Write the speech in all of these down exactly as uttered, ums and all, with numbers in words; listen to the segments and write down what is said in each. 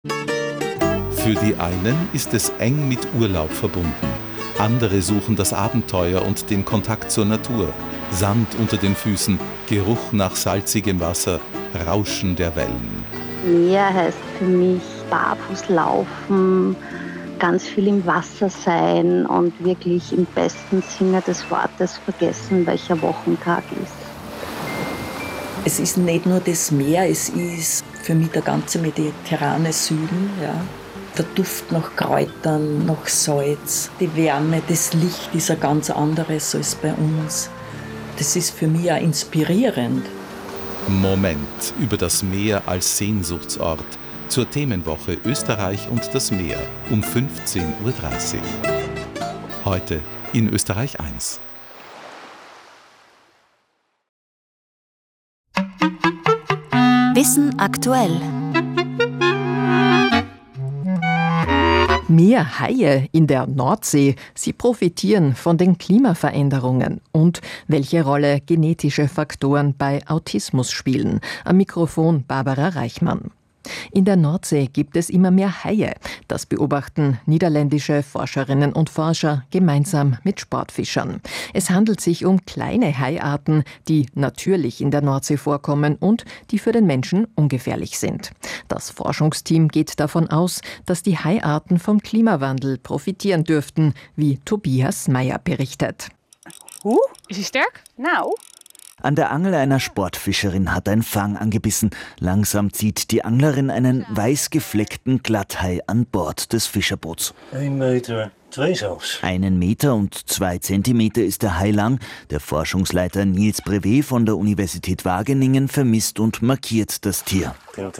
Für die einen ist es eng mit Urlaub verbunden. Andere suchen das Abenteuer und den Kontakt zur Natur. Sand unter den Füßen, Geruch nach salzigem Wasser, Rauschen der Wellen. Meer heißt für mich barfuß laufen, ganz viel im Wasser sein und wirklich im besten Sinne des Wortes vergessen, welcher Wochentag ist. Es ist nicht nur das Meer, es ist für mich der ganze mediterrane Süden. Ja. Der Duft nach Kräutern, nach Salz, die Wärme, das Licht ist ein ganz anderes als bei uns. Das ist für mich auch inspirierend. Moment über das Meer als Sehnsuchtsort. Zur Themenwoche Österreich und das Meer um fünfzehn Uhr dreißig. Heute in Österreich eins. Wissen aktuell. Mehr Haie in der Nordsee, sie profitieren von den Klimaveränderungen. Und welche Rolle genetische Faktoren bei Autismus spielen? Am Mikrofon Barbara Reichmann. In der Nordsee gibt es immer mehr Haie. Das beobachten niederländische Forscherinnen und Forscher gemeinsam mit Sportfischern. Es handelt sich um kleine Haiarten, die natürlich in der Nordsee vorkommen und die für den Menschen ungefährlich sind. Das Forschungsteam geht davon aus, dass die Haiarten vom Klimawandel profitieren dürften, wie Tobias Meyer berichtet. Uh, ist sie stark? Nou. An der Angel einer Sportfischerin hat ein Fang angebissen. Langsam zieht die Anglerin einen weiß gefleckten Glatthai an Bord des Fischerboots. Ein Meter, zwei zelfs. Einen Meter und zwei Zentimeter ist der Hai lang. Der Forschungsleiter Niels Brevet von der Universität Wageningen vermisst und markiert das Tier.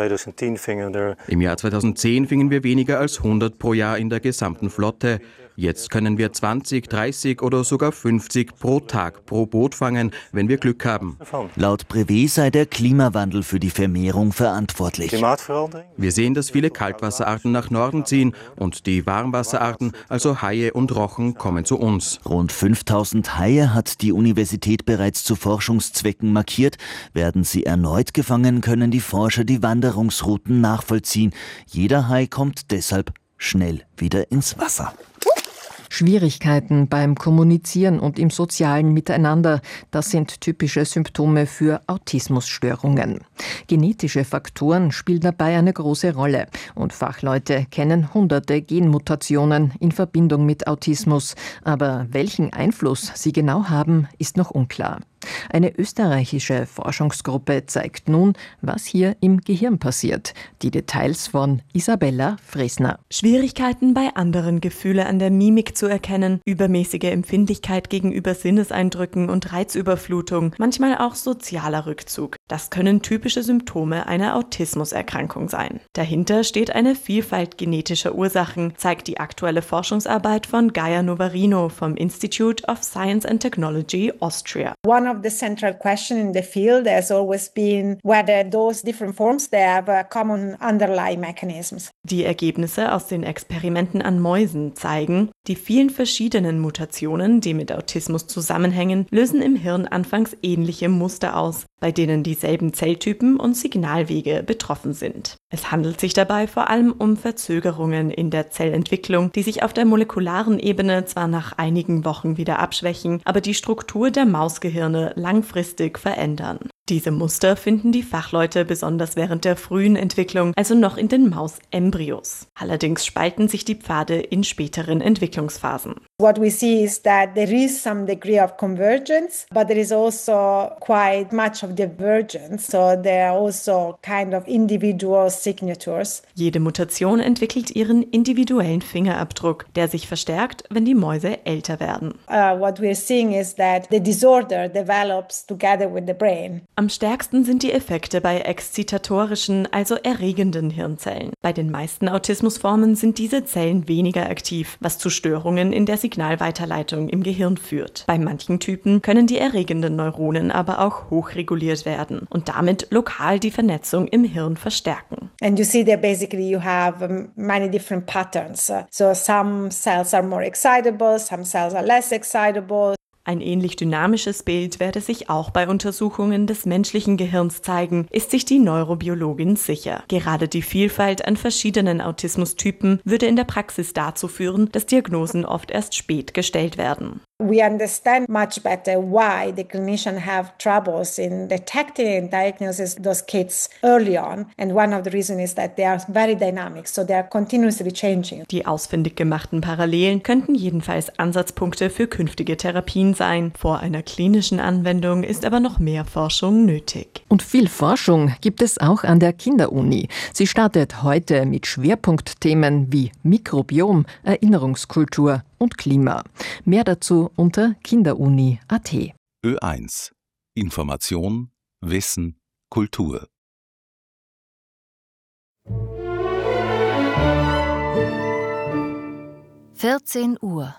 Im Jahr zweitausendzehn fingen wir weniger als hundert pro Jahr in der gesamten Flotte. Jetzt können wir zwanzig, dreißig oder sogar fünfzig pro Tag pro Boot fangen, wenn wir Glück haben. Laut Brevet sei der Klimawandel für die Vermehrung verantwortlich. Wir sehen, dass viele Kaltwasserarten nach Norden ziehen und die Warmwasserarten, also Haie und Rochen, kommen zu uns. Rund fünftausend Haie hat die Universität bereits zu Forschungszwecken markiert. Werden sie erneut gefangen, können die Forscher die Wanderungsrouten nachvollziehen. Jeder Hai kommt deshalb schnell wieder ins Wasser. Schwierigkeiten beim Kommunizieren und im sozialen Miteinander, das sind typische Symptome für Autismusstörungen. Genetische Faktoren spielen dabei eine große Rolle und Fachleute kennen hunderte Genmutationen in Verbindung mit Autismus, aber welchen Einfluss sie genau haben, ist noch unklar. Eine österreichische Forschungsgruppe zeigt nun, was hier im Gehirn passiert. Die Details von Isabella Fresner. Schwierigkeiten bei anderen, Gefühle an der Mimik zu erkennen, übermäßige Empfindlichkeit gegenüber Sinneseindrücken und Reizüberflutung, manchmal auch sozialer Rückzug. Das können typische Symptome einer Autismuserkrankung sein. Dahinter steht eine Vielfalt genetischer Ursachen, zeigt die aktuelle Forschungsarbeit von Gaia Novarino vom Institute of Science and Technology Austria. One of the central questions in the field has always been whether those different forms they have a common underlying mechanisms. Die Ergebnisse aus den Experimenten an Mäusen zeigen, die vielen verschiedenen Mutationen, die mit Autismus zusammenhängen, lösen im Hirn anfangs ähnliche Muster aus, bei denen dieselben Zelltypen und Signalwege betroffen sind. Es handelt sich dabei vor allem um Verzögerungen in der Zellentwicklung, die sich auf der molekularen Ebene zwar nach einigen Wochen wieder abschwächen, aber die Struktur der Mausgehirne langfristig verändern. Diese Muster finden die Fachleute besonders während der frühen Entwicklung, also noch in den Mausembryos. Allerdings spalten sich die Pfade in späteren Entwicklungsphasen. What we see is that there is some degree of convergence, but there is also quite much of divergence. So there are also kind of individual signatures. Jede Mutation entwickelt ihren individuellen Fingerabdruck, der sich verstärkt, wenn die Mäuse älter werden. Uh, what we are seeing is that the disorder develops together with the brain. Am stärksten sind die Effekte bei exzitatorischen, also erregenden Hirnzellen. Bei den meisten Autismusformen sind diese Zellen weniger aktiv, was zu Störungen in der Signalweiterleitung im Gehirn führt. Bei manchen Typen können die erregenden Neuronen aber auch hochreguliert werden und damit lokal die Vernetzung im Hirn verstärken. And you see that basically you have um, many different patterns. So some cells are more excitable, some cells are less excitable. Ein ähnlich dynamisches Bild werde sich auch bei Untersuchungen des menschlichen Gehirns zeigen, ist sich die Neurobiologin sicher. Gerade die Vielfalt an verschiedenen Autismustypen würde in der Praxis dazu führen, dass Diagnosen oft erst spät gestellt werden. We understand much better why the clinicians have troubles in detecting and diagnosing those kids early on. And one of the reasons is that they are very dynamic, so they are continuously changing. Die ausfindig gemachten Parallelen könnten jedenfalls Ansatzpunkte für künftige Therapien sein. Vor einer klinischen Anwendung ist aber noch mehr Forschung nötig. Und viel Forschung gibt es auch an der Kinderuni. Sie startet heute mit Schwerpunktthemen wie Mikrobiom, Erinnerungskultur und Klima. Mehr dazu unter kinderuni punkt a t. Ö eins. Information, Wissen, Kultur. vierzehn Uhr.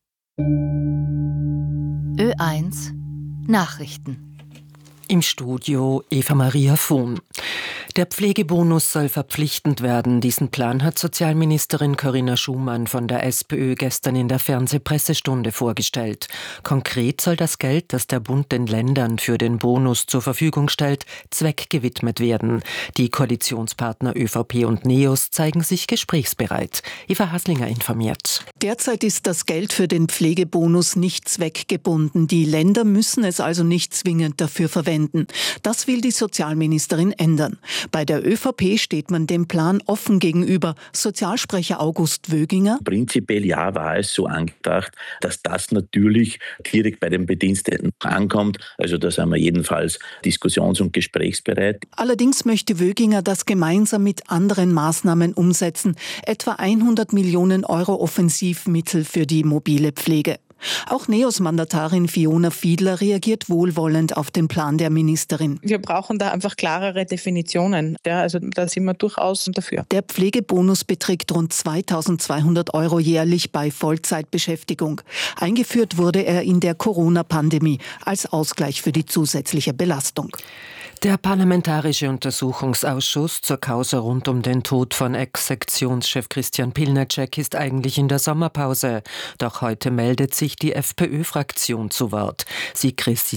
Ö eins Nachrichten. Im Studio Eva Maria Vohn. Der Pflegebonus soll verpflichtend werden. Diesen Plan hat Sozialministerin Corinna Schumann von der SPÖ gestern in der Fernsehpressestunde vorgestellt. Konkret soll das Geld, das der Bund den Ländern für den Bonus zur Verfügung stellt, zweckgewidmet werden. Die Koalitionspartner ÖVP und NEOS zeigen sich gesprächsbereit. Eva Haslinger informiert. Derzeit ist das Geld für den Pflegebonus nicht zweckgebunden. Die Länder müssen es also nicht zwingend dafür verwenden. Das will die Sozialministerin ändern. Bei der ÖVP steht man dem Plan offen gegenüber. Sozialsprecher August Wöginger. Prinzipiell ja war es so angedacht, dass das natürlich direkt bei den Bediensteten ankommt. Also da sind wir jedenfalls diskussions- und gesprächsbereit. Allerdings möchte Wöginger das gemeinsam mit anderen Maßnahmen umsetzen. Etwa hundert Millionen Euro Offensivmittel für die mobile Pflege. Auch NEOS-Mandatarin Fiona Fiedler reagiert wohlwollend auf den Plan der Ministerin. Wir brauchen da einfach klarere Definitionen. Ja, also da sind wir durchaus dafür. Der Pflegebonus beträgt rund zweitausendzweihundert Euro jährlich bei Vollzeitbeschäftigung. Eingeführt wurde er in der Corona-Pandemie als Ausgleich für die zusätzliche Belastung. Der Parlamentarische Untersuchungsausschuss zur Causa rund um den Tod von Ex-Sektionschef Christian Pilnacek ist eigentlich in der Sommerpause. Doch heute meldet sich die FPÖ-Fraktion zu Wort. Sie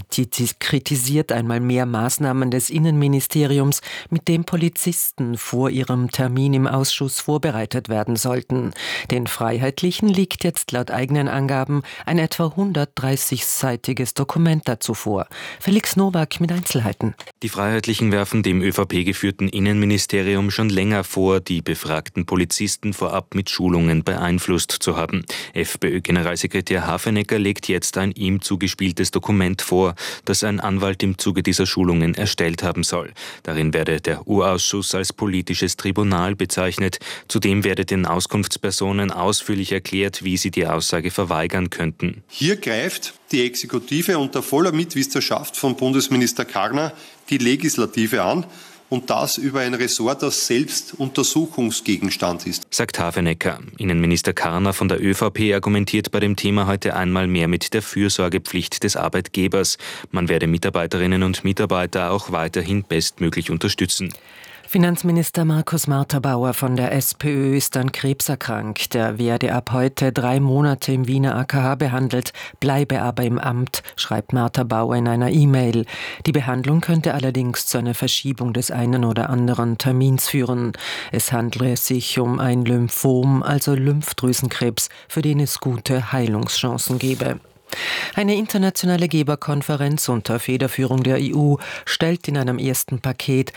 kritisiert einmal mehr Maßnahmen des Innenministeriums, mit dem Polizisten vor ihrem Termin im Ausschuss vorbereitet werden sollten. Den Freiheitlichen liegt jetzt laut eigenen Angaben ein etwa hundertdreißigseitiges Dokument dazu vor. Felix Nowak mit Einzelheiten. Die Freiheitlichen werfen dem ÖVP-geführten Innenministerium schon länger vor, die befragten Polizisten vorab mit Schulungen beeinflusst zu haben. FPÖ-Generalsekretär Hafenecker legt jetzt ein ihm zugespieltes Dokument vor, das ein Anwalt im Zuge dieser Schulungen erstellt haben soll. Darin werde der U-Ausschuss als politisches Tribunal bezeichnet. Zudem werde den Auskunftspersonen ausführlich erklärt, wie sie die Aussage verweigern könnten. Hier greift die Exekutive unter voller Mitwisserschaft von Bundesminister Karner die Legislative an und das über ein Ressort, das selbst Untersuchungsgegenstand ist, sagt Hafenecker. Innenminister Karner von der ÖVP argumentiert bei dem Thema heute einmal mehr mit der Fürsorgepflicht des Arbeitgebers. Man werde Mitarbeiterinnen und Mitarbeiter auch weiterhin bestmöglich unterstützen. Finanzminister Markus Martha-Bauer von der SPÖ ist an Krebs erkrankt. Der werde ab heute drei Monate im Wiener A K H behandelt, bleibe aber im Amt, schreibt Martha-Bauer in einer E-Mail. Die Behandlung könnte allerdings zu einer Verschiebung des einen oder anderen Termins führen. Es handle sich um ein Lymphom, also Lymphdrüsenkrebs, für den es gute Heilungschancen gebe. Eine internationale Geberkonferenz unter Federführung der E U stellt in einem ersten Paket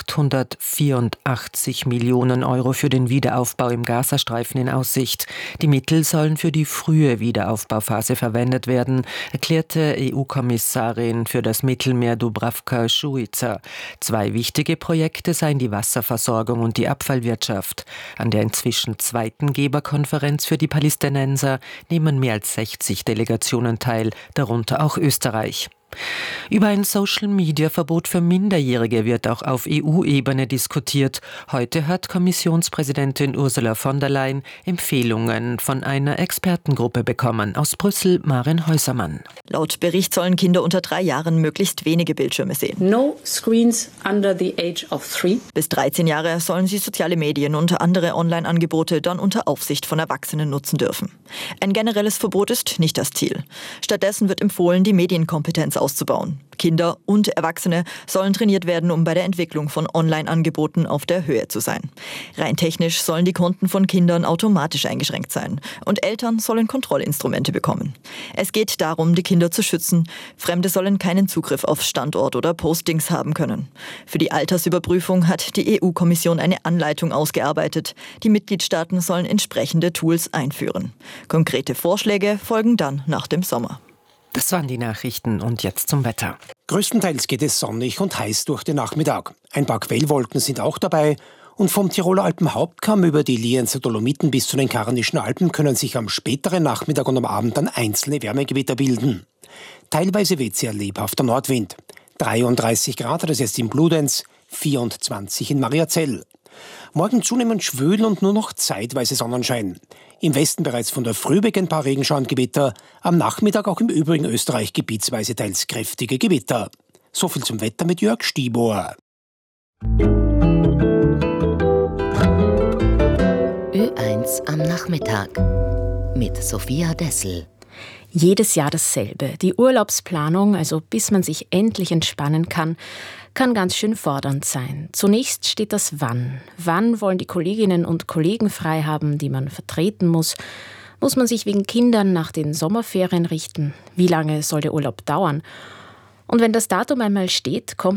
achthundertvierundachtzig Millionen Euro für den Wiederaufbau im Gazastreifen in Aussicht. Die Mittel sollen für die frühe Wiederaufbauphase verwendet werden, erklärte E U-Kommissarin für das Mittelmeer Dubravka Šuica. Zwei wichtige Projekte seien die Wasserversorgung und die Abfallwirtschaft. An der inzwischen zweiten Geberkonferenz für die Palästinenser nehmen mehr als sechzig Delegationen teil, darunter auch Österreich. Über ein Social-Media-Verbot für Minderjährige wird auch auf E U-Ebene diskutiert. Heute hat Kommissionspräsidentin Ursula von der Leyen Empfehlungen von einer Expertengruppe bekommen. Aus Brüssel Maren Häusermann. Laut Bericht sollen Kinder unter drei Jahren möglichst wenige Bildschirme sehen. No screens under the age of three. Bis dreizehn Jahre sollen sie soziale Medien und andere Online-Angebote dann unter Aufsicht von Erwachsenen nutzen dürfen. Ein generelles Verbot ist nicht das Ziel. Stattdessen wird empfohlen, die Medienkompetenz auszubauen. Kinder und Erwachsene sollen trainiert werden, um bei der Entwicklung von Online-Angeboten auf der Höhe zu sein. Rein technisch sollen die Konten von Kindern automatisch eingeschränkt sein und Eltern sollen Kontrollinstrumente bekommen. Es geht darum, die Kinder zu schützen. Fremde sollen keinen Zugriff auf Standort oder Postings haben können. Für die Altersüberprüfung hat die E U-Kommission eine Anleitung ausgearbeitet. Die Mitgliedstaaten sollen entsprechende Tools einführen. Konkrete Vorschläge folgen dann nach dem Sommer. Das waren die Nachrichten und jetzt zum Wetter. Größtenteils geht es sonnig und heiß durch den Nachmittag. Ein paar Quellwolken sind auch dabei und vom Tiroler Alpenhauptkamm über die Lienzer Dolomiten bis zu den Karnischen Alpen können sich am späteren Nachmittag und am Abend dann einzelne Wärmegewitter bilden. Teilweise weht sehr lebhafter Nordwind. dreiunddreißig Grad, das ist in Bludenz, vierundzwanzig in Mariazell. Morgen zunehmend schwül und nur noch zeitweise Sonnenschein. Im Westen bereits von der Früh weg ein paar Regenschauengewitter, am Nachmittag auch im übrigen Österreich gebietsweise teils kräftige Gewitter. So viel zum Wetter mit Jörg Stiebohr. Ö eins am Nachmittag mit Sophia Dessel. Jedes Jahr dasselbe. Die Urlaubsplanung, also bis man sich endlich entspannen kann, kann ganz schön fordernd sein. Zunächst steht das Wann. Wann wollen die Kolleginnen und Kollegen frei haben, die man vertreten muss? Muss man sich wegen Kindern nach den Sommerferien richten? Wie lange soll der Urlaub dauern? Und wenn das Datum einmal steht, kommt